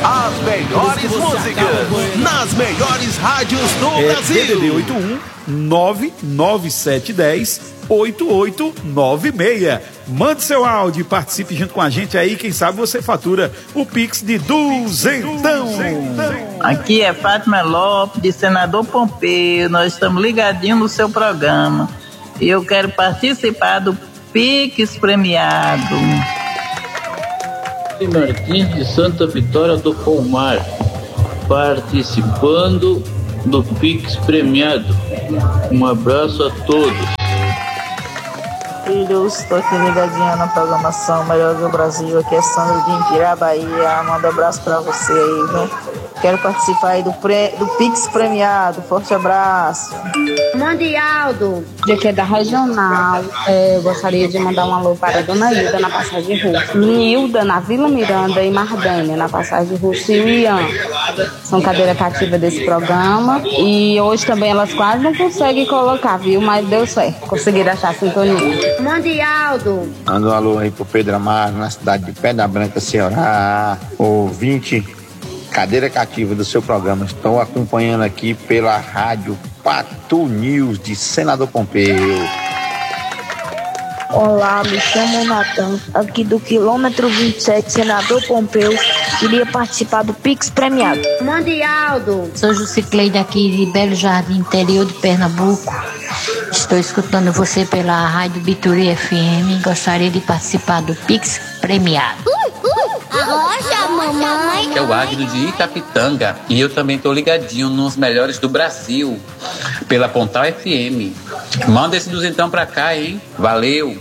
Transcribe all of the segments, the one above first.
As melhores músicas nas melhores rádios do Brasil. DDD 81 99710-8896. Mande seu áudio e participe junto com a gente aí. Quem sabe você fatura o Pix de duzentão. Aqui é Fátima Lopes, de Senador Pompeu. Nós estamos ligadinhos no seu programa. E eu quero participar do Pix premiado. Martins de Santa Vitória do Palmar, participando do Pix premiado. Um abraço a todos. Filhos, estou aqui ligadinha na programação Melhor do Brasil. Aqui é Sandra de Impirá, Bahia. Manda um abraço pra você aí, viu? Quero participar aí do Pix premiado. Forte abraço. Mande Aldo. Aqui é da Regional. Eu gostaria de mandar um alô para a Dona Hilda na Passagem Russo, Nilda na Vila Miranda e Mardânia na Passagem Russo e o Ian. São cadeira cativa desse programa. E hoje também elas quase não conseguem colocar, viu? Mas deu certo. Conseguiram achar a sintonia. Mande Aldo. Manda um alô aí pro Pedro Amaro, na cidade de Pedra Branca, Ceará. Ouvinte, cadeira cativa do seu programa. Estou acompanhando aqui pela rádio Patu News de Senador Pompeu. Olá, me chamo Natan, aqui do quilômetro 27, Senador Pompeu. Queria participar do Pix premiado. Mande Aldo. Sou Jucicleide aqui de Belo Jardim, interior de Pernambuco. Estou escutando você pela Rádio Bituri FM. Gostaria de participar do Pix premiado. Arrocha, mamãe. É o Agno de Itapitanga. E eu também estou ligadinho nos melhores do Brasil, pela Pontal FM. Manda esse duzentão pra cá, hein? Valeu!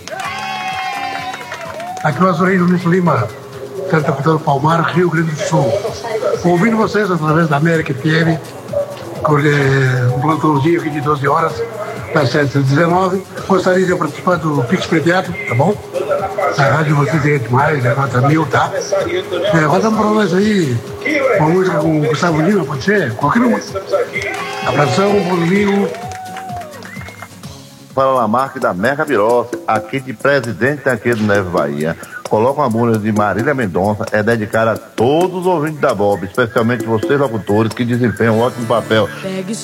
Aqui é o Azulino Luiz Lima, Santa Vitória do Palmar, Rio Grande do Sul. Ouvindo vocês através da América FM, com um plantãozinho aqui de 12 horas, das 7 às 19. Gostaria de participar do Pix premiado, tá bom? A rádio vocês é demais, é nota 1000, tá? Bota pra nós aí uma música com o Gustavo Lima, pode ser? Qualquer uma. Abração, Bolinho. Para a Lamarque da Mega Birossi, aqui de Presidente Taquedo Neves, Bahia. Coloca uma música de Marília Mendonça, é dedicada a todos os ouvintes da Bob, especialmente vocês locutores que desempenham um ótimo papel. Pegue